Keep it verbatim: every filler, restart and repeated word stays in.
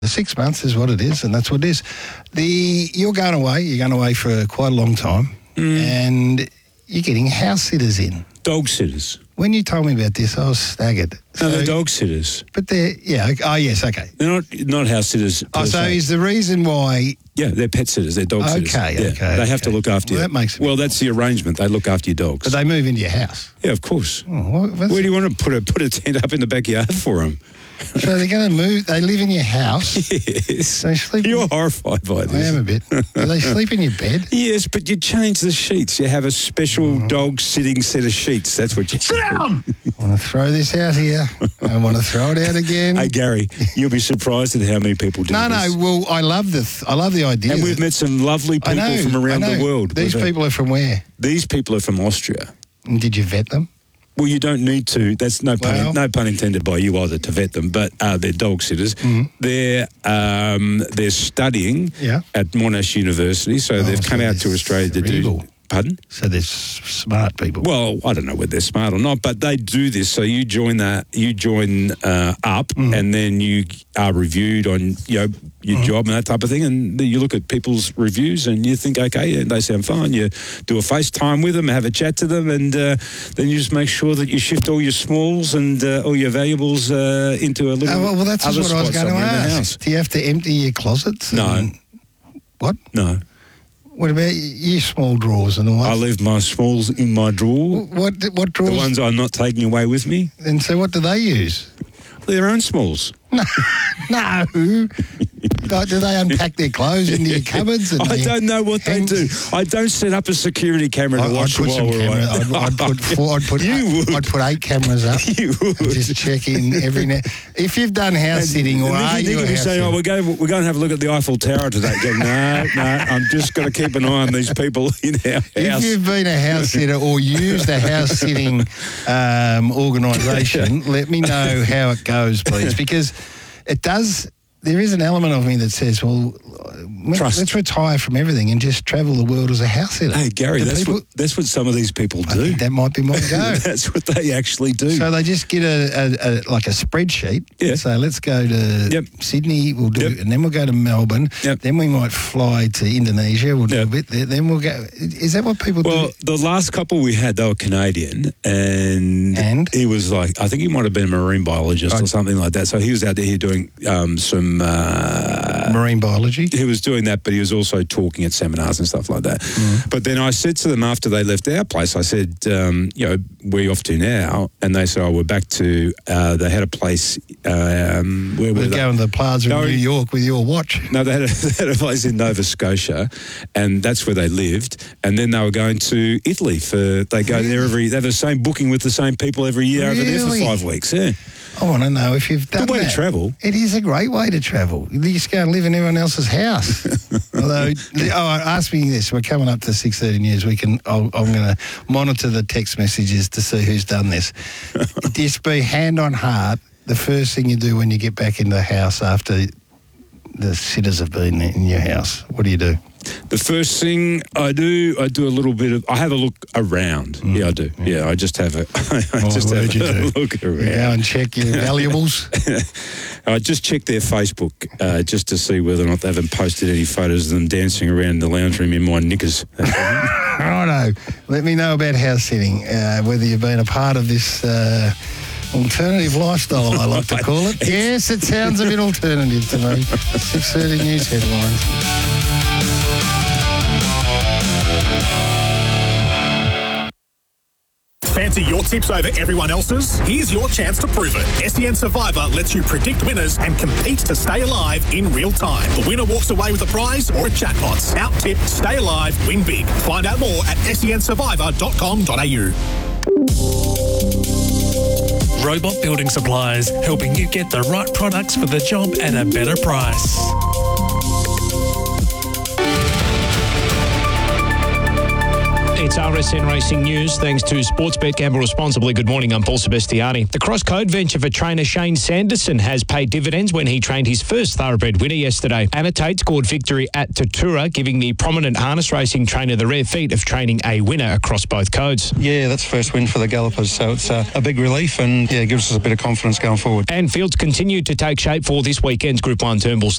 The six months is what it is, and that's what it is. The You're going away. You're going away for quite a long time, mm. and you're getting house sitters in. Dog sitters. When you told me about this, I was staggered. No, so, they're dog sitters. But they're, yeah, oh, yes, okay. They're not not house sitters. Oh, so se. is the reason why... Yeah, they're pet sitters. They're dog sitters. Okay, yeah, okay. They have okay. to look after well, you. That makes well, that's the arrangement. They look after your dogs. But they move into your house? Yeah, of course. Oh, what, Where do you want to put a, put a tent up in the backyard for them? So they're going to move, they live in your house? Yes. They sleep You're in, horrified by this. I am a bit. Do they sleep in your bed? Yes, but you change the sheets. You have a special mm. dog-sitting set of sheets. That's what you Sit down! I want to throw this out here. I want to throw it out again. Hey, Gary, you'll be surprised at how many people do no, this. No, no, well, I love the, th- I love the idea. And we've met some lovely people know, from around the world. These people are from where? These people are from Austria. And did you vet them? Well, you don't need to. That's no pun, well, no pun intended by you either to vet them, but uh, they're dog sitters. Mm-hmm. They're um, they're studying yeah. at Monash University, so oh, they've so come out to Australia cerebral. to do. Pardon? So they're smart people. Well, I don't know whether they're smart or not, but they do this. So you join that, you join uh, up, mm. and then you are reviewed on you know, your mm. job and that type of thing. And you look at people's reviews, and you think, okay, they sound fine. You do a FaceTime with them, have a chat to them, and uh, then you just make sure that you shift all your smalls and uh, all your valuables uh, into a little. Oh, well, well, that's other what I was going to ask. Do you have to empty your closets? No. And... What? No. What about your small drawers and all that? I leave my smalls in my drawer. What what drawers? The ones I'm not taking away with me. And so what do they use? Their own smalls. No. No. Do they unpack their clothes into your cupboards? And I don't know what hang... they do. I don't set up a security camera to I, watch I'd put while we're camera, I'd, I'd put four, I'd put you eight, would. I'd put eight cameras up. You would. And just check in every now. If you've done house sitting, or are you? You say, "Oh, we're going, we're going to have a look at the Eiffel Tower today." Go, no, no, I'm just going to keep an eye on these people in our house. If you've been a house sitter or used a house sitting um, organisation, let me know how it goes, please, because it does. There is an element of me that says, well, let's, let's retire from everything and just travel the world as a house sitter. Hey, Gary, that's people, what, that's what some of these people do. I think that might be my go. That's what they actually do. So they just get a, a, a like a spreadsheet. Yeah. So let's go to yep. Sydney, we'll do yep. it, and then we'll go to Melbourne. Yep. Then we might fly to Indonesia, we'll do yep. a bit there. Then we'll go. Is that what people well, do? Well, the last couple we had, they were Canadian, and, and he was like, I think he might have been a marine biologist right. or something like that. So he was out there doing um, some... Uh, marine biology. He was doing that, but he was also talking at seminars and stuff like that. Mm. But then I said to them after they left our place, I said, um, you know, where are you off to now? And they said, oh, we're back to, uh, they had a place, um, where were they? they? Going to the plaza no, in New York with your watch. No, they had, a, they had a place in Nova Scotia, and that's where they lived. And then they were going to Italy for, they go really? there every, they have the same booking with the same people every year really? over there for five weeks, yeah. I want to know if you've done Good way that. to travel. It is a great way to travel. You just go and live in everyone else's house. Although, oh, ask me this. We're coming up to six thirty news. We can. I'll, I'm going to monitor the text messages to see who's done this. Just be hand on heart. The first thing you do when you get back in the house after the sitters have been in your house, what do you do? The first thing I do, I do a little bit of, I have a look around. Mm. Yeah, I do. Yeah, yeah I just have a, I oh, just have you a do? look around. You go and check your valuables? I just check their Facebook uh, just to see whether or not they haven't posted any photos of them dancing around the lounge room in my knickers. Righto. Let me know about house sitting, uh, whether you've been a part of this uh, alternative lifestyle, I like to call it. Yes, it sounds a bit alternative to me. six thirty news headlines. Fancy your tips over everyone else's? Here's your chance to prove it. S E N Survivor lets you predict winners and compete to stay alive in real time. The winner walks away with a prize or a jackpot. Out tip, stay alive, win big. Find out more at sen survivor dot com dot a u. Robot Building Supplies, helping you get the right products for the job at a better price. It's R S N Racing News. Thanks to Sportsbet. Gamble responsibly. Good morning. I'm Paul Sebastiani. The cross-code venture for trainer Shane Sanderson has paid dividends when he trained his first thoroughbred winner yesterday. Anna Tate scored victory at Tatura, giving the prominent harness racing trainer the rare feat of training a winner across both codes. Yeah, that's the first win for the Gallopers, so it's uh, a big relief and yeah, gives us a bit of confidence going forward. And fields continue to take shape for this weekend's Group one Turnbull Stakes.